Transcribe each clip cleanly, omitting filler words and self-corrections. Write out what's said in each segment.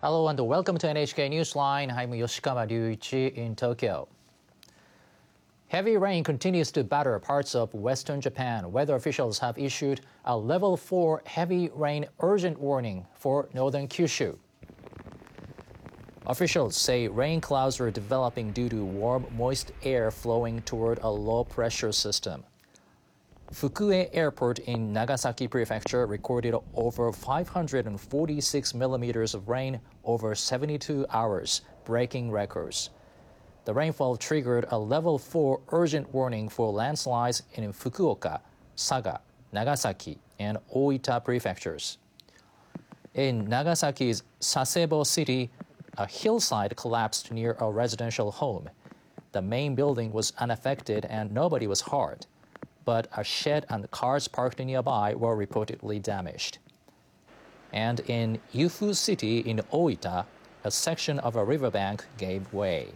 Hello and welcome to NHK Newsline. I'm Yoshikawa Ryuichi in Tokyo. Heavy rain continues to batter parts of western Japan. Weather officials have issued a level 4 heavy rain urgent warning for northern Kyushu. Officials say rain clouds are developing due to warm, moist air flowing toward a low-pressure system. Fukue Airport in Nagasaki Prefecture recorded over 546 millimeters of rain over 72 hours, breaking records. The rainfall triggered a level 4 urgent warning for landslides in Fukuoka, Saga, Nagasaki, and Oita prefectures. In Nagasaki's Sasebo City, a hillside collapsed near a residential home. The main building was unaffected and nobody was hurt, but a shed and cars parked nearby were reportedly damaged. And in Yufu City in Oita, a section of a riverbank gave way.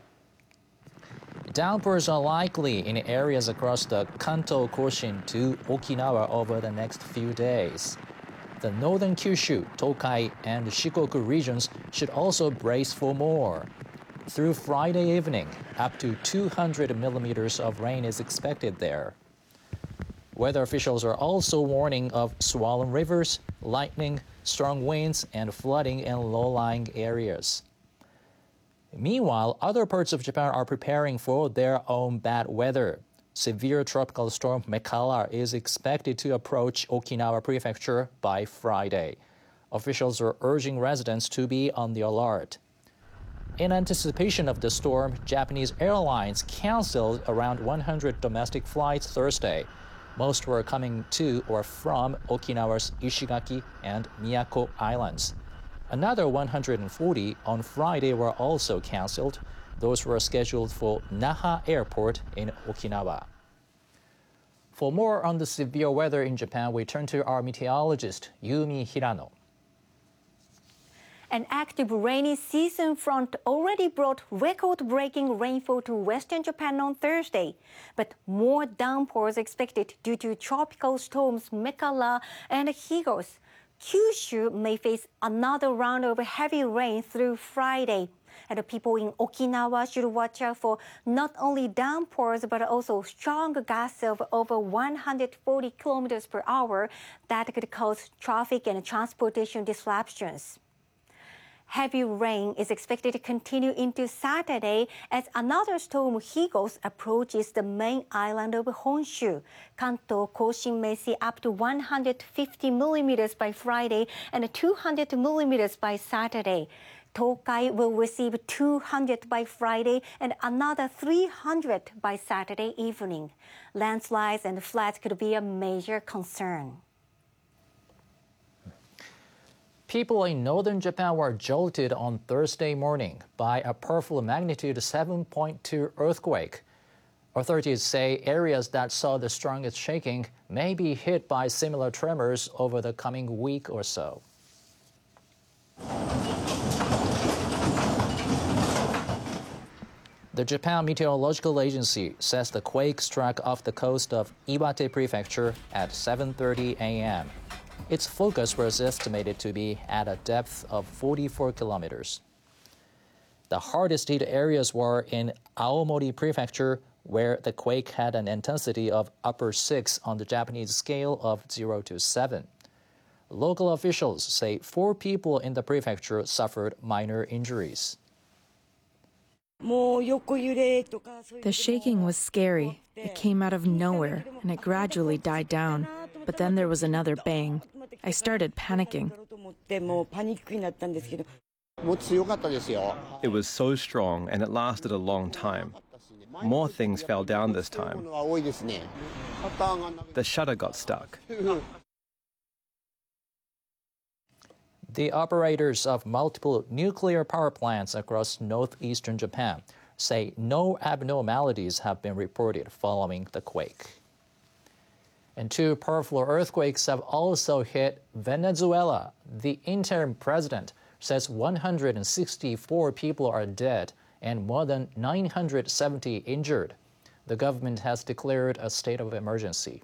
Downpours are likely in areas across the Kanto Koshin to Okinawa over the next few days. The northern Kyushu, Tokai, and Shikoku regions should also brace for more. Through Friday evening, up to 200 millimeters of rain is expected there. Weather officials are also warning of swollen rivers, lightning, strong winds, and flooding in low-lying areas. Meanwhile, other parts of Japan are preparing for their own bad weather. Severe tropical storm Mekala is expected to approach Okinawa Prefecture by Friday. Officials are urging residents to be on the alert. In anticipation of the storm, Japanese airlines canceled around 100 domestic flights Thursday. Most were coming to or from Okinawa's Ishigaki and Miyako Islands. Another 140 on Friday were also canceled. Those were scheduled for Naha Airport in Okinawa. For more on the severe weather in Japan, we turn to our meteorologist, Yumi Hirano. An active rainy season front already brought record-breaking rainfall to western Japan on Thursday. But more downpours expected due to tropical storms Mekala and Higos. Kyushu may face another round of heavy rain through Friday. And people in Okinawa should watch out for not only downpours but also strong gusts of over 140 kilometers per hour that could cause traffic and transportation disruptions. Heavy rain is expected to continue into Saturday as another storm, Higos, approaches the main island of Honshu. Kanto Koshin may see up to 150 millimeters by Friday and 200 millimeters by Saturday. Tokai will receive 200 by Friday and another 300 by Saturday evening. Landslides and floods could be a major concern. People in northern Japan were jolted on Thursday morning by a powerful magnitude 7.2 earthquake. Authorities say areas that saw the strongest shaking may be hit by similar tremors over the coming week or so. The Japan Meteorological Agency says the quake struck off the coast of Iwate Prefecture at 7:30 a.m. Its focus was estimated to be at a depth of 44 kilometers. The hardest hit areas were in Aomori Prefecture, where the quake had an intensity of upper 6 on the Japanese scale of 0 to 7. Local officials say 4 people in the prefecture suffered minor injuries. The shaking was scary. It came out of nowhere, and it gradually died down. But then there was another bang. I started panicking. It was so strong, and it lasted a long time. More things fell down this time. The shutter got stuck. The operators of multiple nuclear power plants across northeastern Japan say no abnormalities have been reported following the quake. And 2 powerful earthquakes have also hit Venezuela. The interim president says 164 people are dead and more than 970 injured. The government has declared a state of emergency.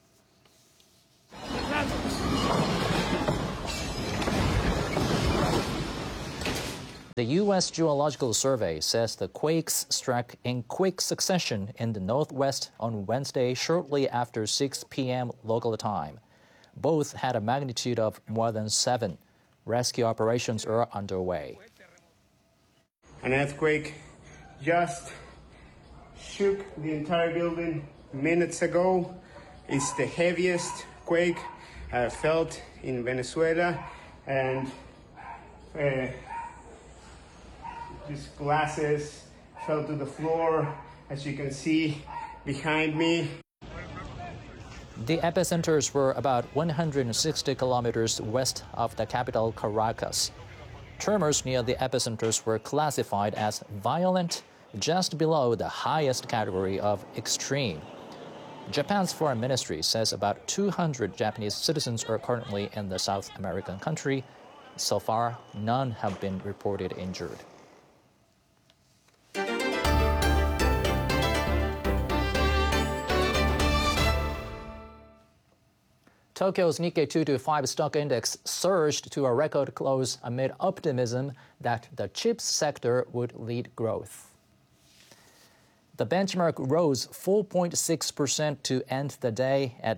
The U.S. Geological Survey says the quakes struck in quick succession in the northwest on Wednesday shortly after 6 p.m. local time. Both had a magnitude of more than 7. Rescue operations are underway. An earthquake just shook the entire building minutes ago. It's the heaviest quake felt in Venezuela, and these glasses fell to the floor, as you can see behind me. The epicenters were about 160 kilometers west of the capital, Caracas. Tremors near the epicenters were classified as violent, just below the highest category of extreme. Japan's foreign ministry says about 200 Japanese citizens are currently in the South American country. So far, none have been reported injured. Tokyo's Nikkei 225 stock index surged to a record close amid optimism that the chips sector would lead growth. The benchmark rose 4.6% to end the day at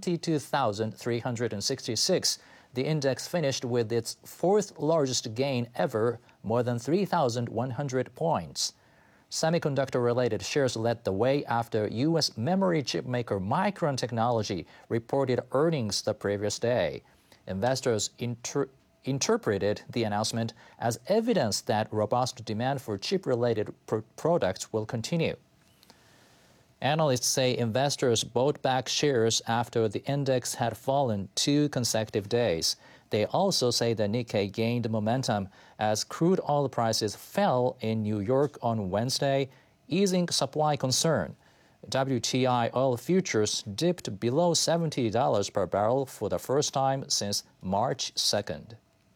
72,366. The index finished with its fourth largest gain ever, more than 3,100 points. Semiconductor-related shares led the way after U.S. memory chip maker Micron Technology reported earnings the previous day. Investors interpreted the announcement as evidence that robust demand for chip-related products will continue. Analysts say investors bought back shares after the index had fallen 2 consecutive days. They also say the Nikkei gained momentum as crude oil prices fell in New York on Wednesday, easing supply concern. WTI oil futures dipped below $70 per barrel for the first time since March 2nd.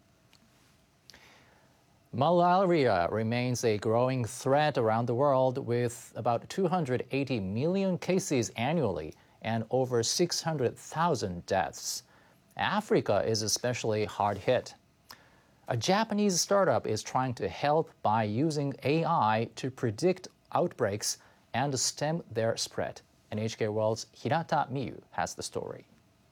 Malaria remains a growing threat around the world, with about 280 million cases annually and over 600,000 deaths. Africa is especially hard hit. A Japanese startup is trying to help by using AI to predict outbreaks and stem their spread. NHK World's Hirata Miyu has the story.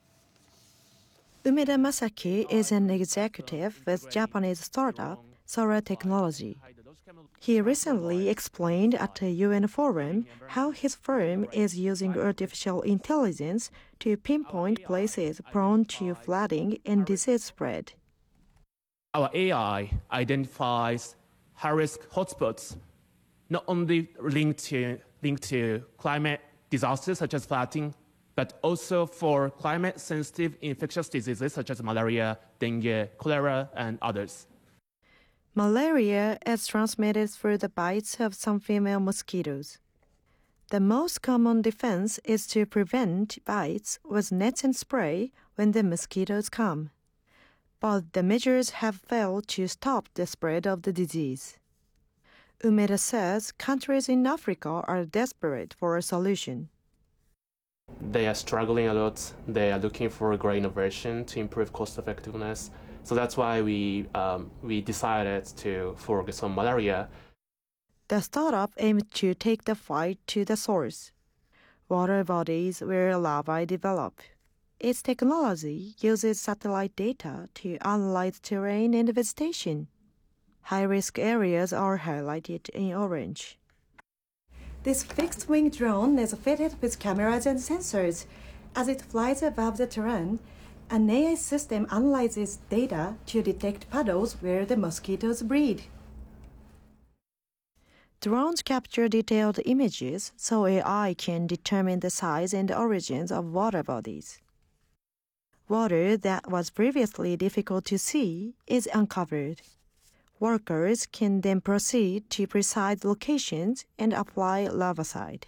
Umeda Masaki is an executive with Japanese startup Sora Technology. He recently explained at a UN forum how his firm is using artificial intelligence to pinpoint places prone to flooding and disease spread. Our AI identifies high-risk hotspots, not only linked to climate disasters such as flooding, but also for climate-sensitive infectious diseases such as malaria, dengue, cholera, and others. Malaria is transmitted through the bites of some female mosquitoes. The most common defense is to prevent bites with nets and spray when the mosquitoes come. But the measures have failed to stop the spread of the disease. Umeda says countries in Africa are desperate for a solution. They are struggling a lot. They are looking for a great innovation to improve cost effectiveness. So that's why we decided to focus on malaria. The startup aims to take the fight to the source, water bodies where larvae develop. Its technology uses satellite data to analyze terrain and vegetation. High-risk areas are highlighted in orange. This fixed-wing drone is fitted with cameras and sensors. As it flies above the terrain, an AI system analyzes data to detect puddles where the mosquitoes breed. Drones capture detailed images so AI can determine the size and origins of water bodies. Water that was previously difficult to see is uncovered. Workers can then proceed to precise locations and apply larvicide.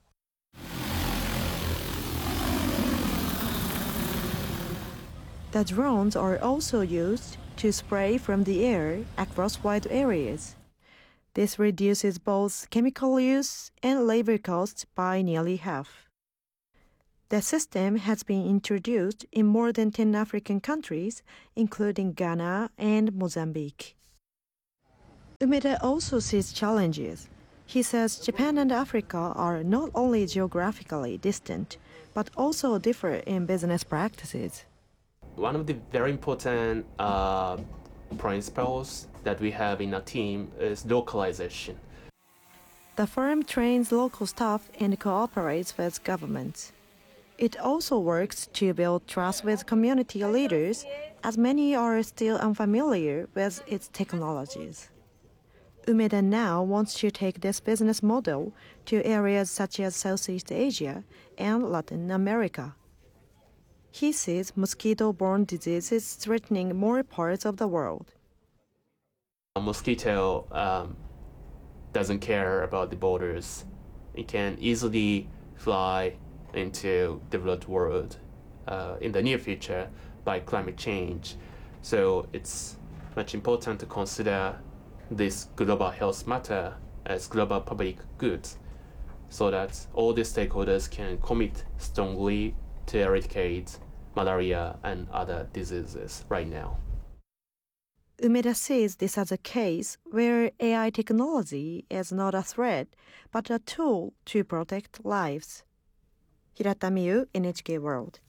The drones are also used to spray from the air across wide areas. This reduces both chemical use and labor costs by nearly half. The system has been introduced in more than 10 African countries, including Ghana and Mozambique. Umeda also sees challenges. He says Japan and Africa are not only geographically distant, but also differ in business practices. One of the very important principles that we have in our team is localization. The firm trains local staff and cooperates with governments. It also works to build trust with community leaders, as many are still unfamiliar with its technologies. Umeda now wants to take this business model to areas such as Southeast Asia and Latin America. He sees mosquito-borne diseases threatening more parts of the world. A mosquito doesn't care about the borders. It can easily fly into the developed world in the near future by climate change. So it's much important to consider this global health matter as global public goods so that all the stakeholders can commit strongly to eradicate malaria and other diseases right now. Umeda sees this as a case where AI technology is not a threat, but a tool to protect lives. Hirata Miyu, NHK World.